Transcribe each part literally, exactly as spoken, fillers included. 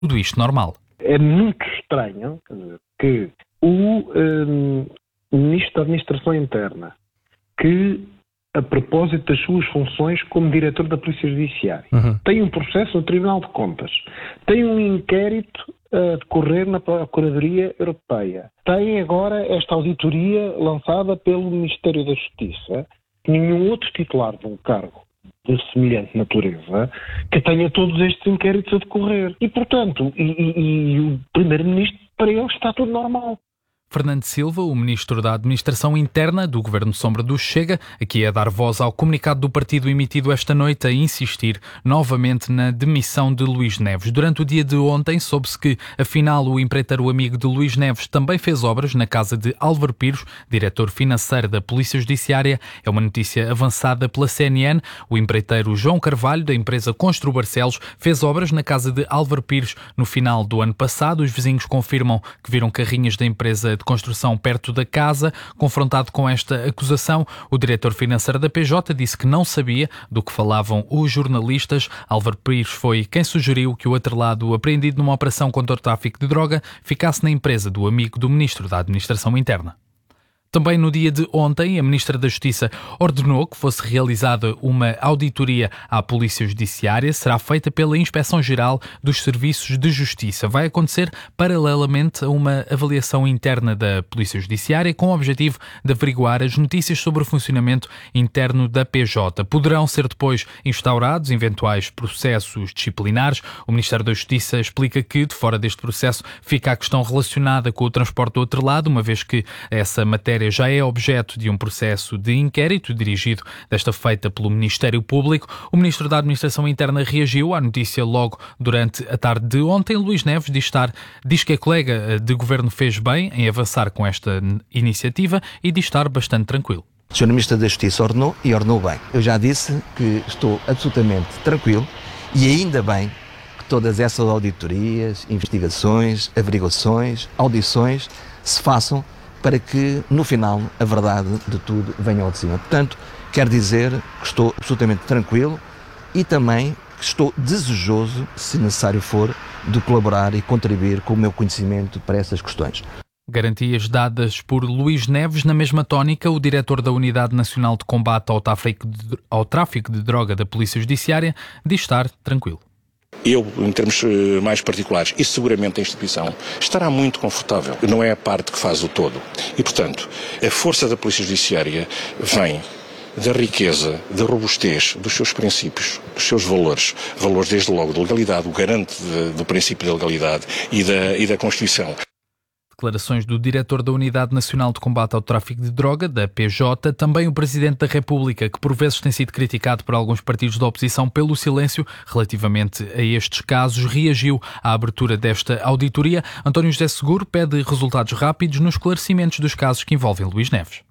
tudo isto normal. É muito estranho, quer dizer, que o um, Ministro da Administração Interna, que, a propósito das suas funções como diretor da Polícia Judiciária, uhum. tem um processo no Tribunal de Contas, tem um inquérito a decorrer na Procuradoria Europeia, tem agora esta auditoria lançada pelo Ministério da Justiça, nenhum outro titular de um cargo de semelhante natureza que tenha todos estes inquéritos a decorrer. E, portanto, e, e, e o Primeiro-Ministro, para ele, está tudo normal. Fernando Silva, o Ministro da Administração Interna do Governo Sombra do Chega, aqui a dar voz ao comunicado do partido emitido esta noite a insistir novamente na demissão de Luís Neves. Durante o dia de ontem soube-se que, afinal, o empreiteiro amigo de Luís Neves também fez obras na casa de Álvaro Pires, diretor financeiro da Polícia Judiciária. É uma notícia avançada pela C N N. O empreiteiro João Carvalho, da empresa Constru Barcelos, fez obras na casa de Álvaro Pires no final do ano passado. Os vizinhos confirmam que viram carrinhas da empresa de construção perto da casa. Confrontado com esta acusação, o diretor financeiro da P J disse que não sabia do que falavam os jornalistas. Álvaro Pires foi quem sugeriu que o atrelado apreendido numa operação contra o tráfico de droga ficasse na empresa do amigo do Ministro da Administração Interna. Também no dia de ontem, a Ministra da Justiça ordenou que fosse realizada uma auditoria à Polícia Judiciária. Será feita pela Inspeção-Geral dos Serviços de Justiça. Vai acontecer paralelamente a uma avaliação interna da Polícia Judiciária com o objetivo de averiguar as notícias sobre o funcionamento interno da P J. Poderão ser depois instaurados eventuais processos disciplinares. O Ministério da Justiça explica que, de fora deste processo, fica a questão relacionada com o transporte do outro lado, uma vez que essa matéria já é objeto de um processo de inquérito dirigido desta feita pelo Ministério Público. O Ministro da Administração Interna reagiu à notícia logo durante a tarde de ontem. Luís Neves diz, estar, diz que a colega de governo fez bem em avançar com esta iniciativa e diz estar bastante tranquilo. O senhor Ministro da Justiça ordenou e ordenou bem. Eu já disse que estou absolutamente tranquilo e ainda bem que todas essas auditorias, investigações, averiguações, audições se façam para que, no final, a verdade de tudo venha ao de cima. Portanto, quero dizer que estou absolutamente tranquilo e também que estou desejoso, se necessário for, de colaborar e contribuir com o meu conhecimento para essas questões. Garantias dadas por Luís Neves. Na mesma tónica, o diretor da Unidade Nacional de Combate ao Tráfico de, ao Tráfico de Droga da Polícia Judiciária diz estar tranquilo. Eu, em termos mais particulares, e seguramente a instituição, estará muito confortável. Não é a parte que faz o todo. E, portanto, a força da Polícia Judiciária vem da riqueza, da robustez dos seus princípios, dos seus valores. Valores, desde logo, da legalidade, o garante de, do princípio da legalidade e da, e da Constituição. Declarações do diretor da Unidade Nacional de Combate ao Tráfico de Droga, da P J, também o Presidente da República, que por vezes tem sido criticado por alguns partidos da oposição pelo silêncio relativamente a estes casos, reagiu à abertura desta auditoria. António José Seguro pede resultados rápidos nos esclarecimentos dos casos que envolvem Luís Neves.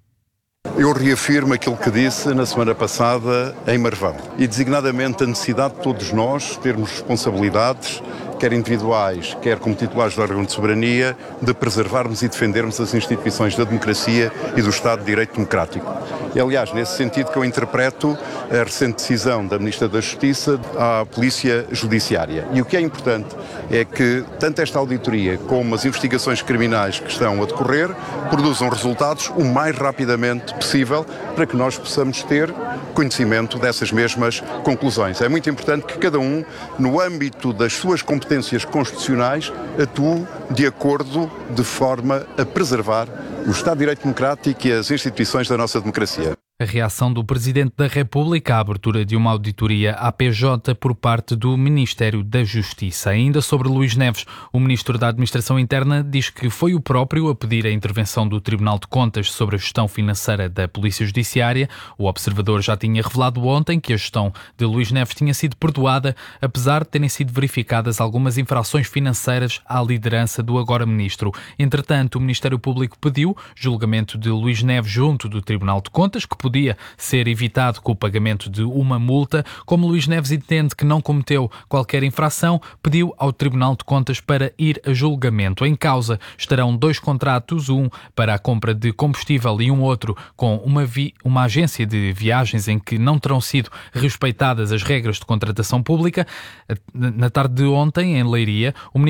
Eu reafirmo aquilo que disse na semana passada em Marvão e designadamente a necessidade de todos nós termos responsabilidades, quer individuais, quer como titulares do órgão de soberania, de preservarmos e defendermos as instituições da democracia e do Estado de Direito Democrático. E, aliás, nesse sentido que eu interpreto a recente decisão da Ministra da Justiça à Polícia Judiciária. E o que é importante é que tanto esta auditoria como as investigações criminais que estão a decorrer produzam resultados o mais rapidamente possível para que nós possamos ter conhecimento dessas mesmas conclusões. É muito importante que cada um, no âmbito das suas competências constitucionais, atue de acordo, de forma a preservar o Estado de Direito Democrático e as instituições da nossa democracia. A reação do Presidente da República à abertura de uma auditoria à P J por parte do Ministério da Justiça. Ainda sobre Luís Neves, o Ministro da Administração Interna diz que foi o próprio a pedir a intervenção do Tribunal de Contas sobre a gestão financeira da Polícia Judiciária. O Observador já tinha revelado ontem que a gestão de Luís Neves tinha sido perdoada, apesar de terem sido verificadas algumas infrações financeiras à liderança do agora Ministro. Entretanto, o Ministério Público pediu julgamento de Luís Neves junto do Tribunal de Contas, que poderá podia ser evitado com o pagamento de uma multa. Como Luís Neves entende que não cometeu qualquer infração, pediu ao Tribunal de Contas para ir a julgamento. Em causa estarão dois contratos, um para a compra de combustível e um outro com uma, vi- uma agência de viagens em que não terão sido respeitadas as regras de contratação pública. Na tarde de ontem, em Leiria, o